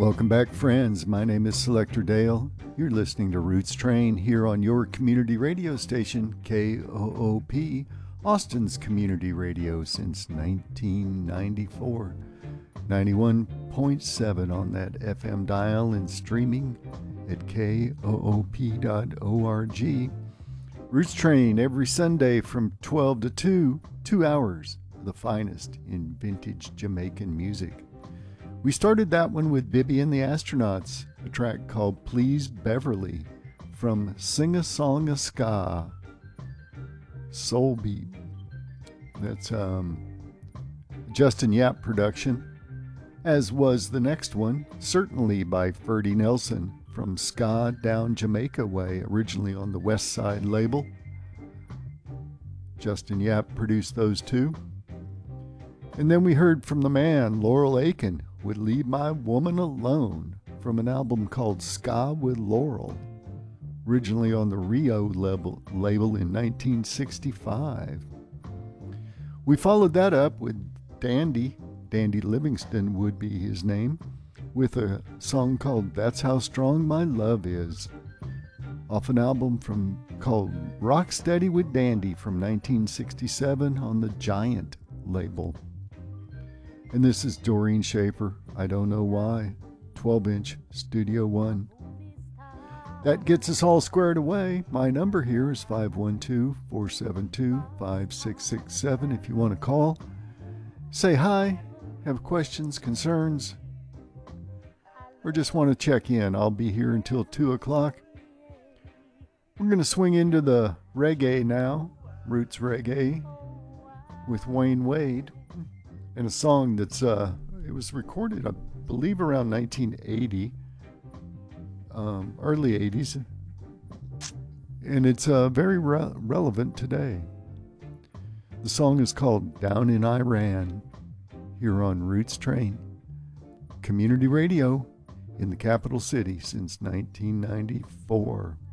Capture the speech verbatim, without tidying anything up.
Welcome back, friends. My name is Selector Dale. You're listening to Roots Train here on your community radio station, K O O P, Austin's community radio since nineteen ninety-four. ninety-one point seven on that F M dial and streaming at K O O P dot org. Roots Train every Sunday from twelve to two, two hours of the finest in vintage Jamaican music. We started that one with Bibby and the Astronauts, a track called Please Beverly from Sing a Song a Ska, Soul Beat. That's um, Justin Yap production, as was the next one, Certainly by Ferdy Nelson from Ska Down Jamaica Way, originally on the West Side label. Justin Yap produced those two. And then we heard from the man, Laurel Aiken, with Leave My Woman Alone from an album called Ska with Laurel, originally on the Rio label, label in nineteen sixty-five. We followed that up with Dandy, Dandy Livingston would be his name, with a song called That's How Strong My Love Is, off an album from called Rocksteady with Dandy from nineteen sixty-seven on the Giant label. And this is Doreen Schaefer, I Don't Know Why, twelve inch Studio One. That gets us all squared away. My number here is five one two, four seven two, five six six seven if you want to call. Say hi, have questions, concerns, or just want to check in. I'll be here until two o'clock. We're going to swing into the reggae now, Roots Reggae, with Wayne Wade. And a song that's, uh, it was recorded, I believe, around nineteen eighty, um, early eighties. And it's uh, very re- relevant today. The song is called Down in Iran, here on Roots Train, community radio in the capital city since nineteen ninety-four.